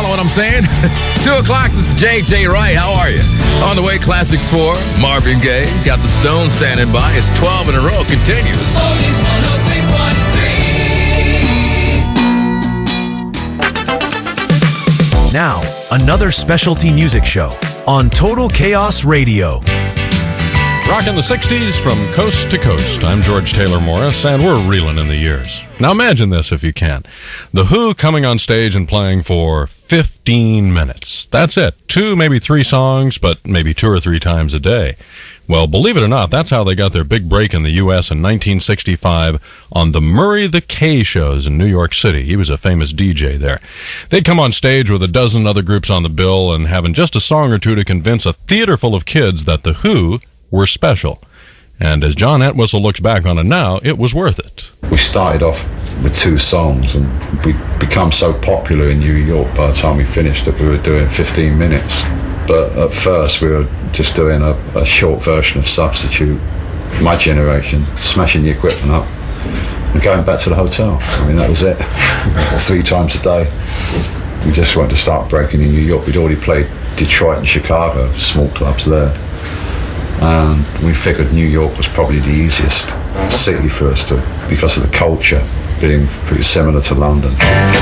Follow what I'm saying? It's 2 o'clock. This is J.J. Wright. How are you? On the way, Classics 4. Marvin Gaye. Got the Stones standing by. It's 12 in a row. Continues. Now, another specialty music show on Total Chaos Radio. Rocking the 60s from coast to coast. I'm George Taylor Morris, and we're reeling in the years. Now imagine this if you can. The Who coming on stage and playing for 15 minutes. That's it. 2, maybe 3 songs, but maybe 2 or 3 times a day. Well, believe it or not, that's how they got their big break in the U.S. in 1965 on the Murray the K shows in New York City. He was a famous DJ there. They'd come on stage with a dozen other groups on the bill and having just a song or two to convince a theater full of kids that the Who were special. And as John Entwistle looks back on it now, it was worth it. We started off with 2 songs, and we'd become so popular in New York by the time we finished that we were doing 15 minutes. But at first we were just doing a short version of Substitute, My Generation, smashing the equipment up and going back to the hotel. I mean, that was it. 3 times a day. We just wanted to start breaking in New York. We'd already played Detroit and Chicago, small clubs there. And we figured New York was probably the easiest city for us to, because of the culture being pretty similar to London.